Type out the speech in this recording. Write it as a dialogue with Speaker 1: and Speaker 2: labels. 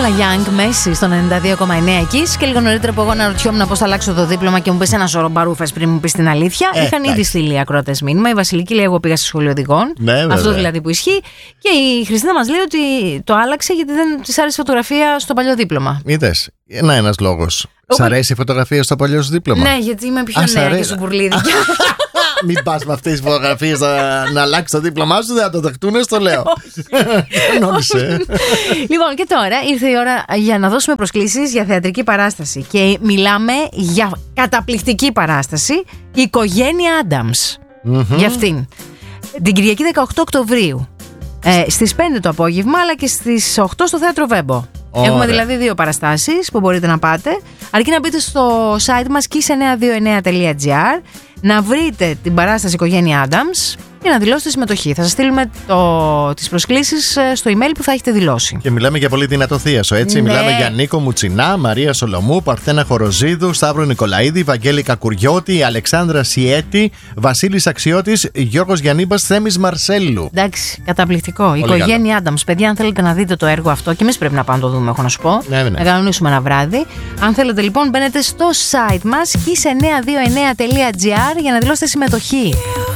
Speaker 1: έβαλα Young Messi στο 92,9 εκεί. Και λίγο νωρίτερα που εγώ αναρωτιόμουν πώς θα αλλάξω το δίπλωμα και μου πες ένα σωρό μπαρούφες πριν μου πεις την αλήθεια. Είχαν ήδη στείλει ακροατές μήνυμα. Η Βασιλική λέει: εγώ πήγα στη σχολή οδηγών.
Speaker 2: Ναι,
Speaker 1: αυτό δηλαδή που ισχύει. Και η Χριστίνα μας λέει ότι το άλλαξε γιατί δεν της άρεσε φωτογραφία στο παλιό δίπλωμα.
Speaker 2: Είδες. Ένας λόγος. Σ' αρέσει η φωτογραφία στο παλιό σου δίπλωμα?
Speaker 1: Ναι, γιατί είμαι πιο νέα και σου μπουρλίδι.
Speaker 2: Μην πας με αυτές τις φωτογραφίες να αλλάξει το δίπλωμά σου, δεν θα το δεχτούνε, στο λέω. Νόμισε.
Speaker 1: Λοιπόν, και τώρα ήρθε η ώρα για να δώσουμε προσκλήσεις για θεατρική παράσταση. Και μιλάμε για καταπληκτική παράσταση, η οικογένεια Άνταμς. Για αυτήν. Την Κυριακή 18 Οκτωβρίου. Στις 5 το απόγευμα, αλλά και στις 8 στο Θέατρο Βέμπο. Έχουμε δηλαδή 2 παραστάσεις που μπορείτε να πάτε. Αρκεί να μπείτε στο site μας kiss929.gr, να βρείτε την παράσταση Οικογένεια Άνταμς και να δηλώσετε συμμετοχή. Θα σας στείλουμε τις προσκλήσεις στο email που θα έχετε δηλώσει.
Speaker 2: Και μιλάμε για πολύ δυνατό θίασο, έτσι.
Speaker 1: Ναι.
Speaker 2: Μιλάμε για Νίκο Μουτσινά, Μαρία Σολομού, Παρθένα Χοροζίδου, Σταύρο Νικολαίδη, Βαγγέλη Κακουριώτη, Αλεξάνδρα Σιέτη, Βασίλης Αξιώτης, Γιώργος Γιαννίμπας, Θέμης Μαρσέλου.
Speaker 1: Εντάξει, καταπληκτικό. Οικογένεια Άνταμς. Παιδιά, αν θέλετε να δείτε το έργο αυτό, και εμείς πρέπει να πάμε να το δούμε, έχω να σου πω.
Speaker 2: Ναι.
Speaker 1: Να κανονίσουμε ένα βράδυ. Αν θέλετε λοιπόν, μπαίνετε στο site μας kiss929.gr για να δηλώσετε συμμετοχή.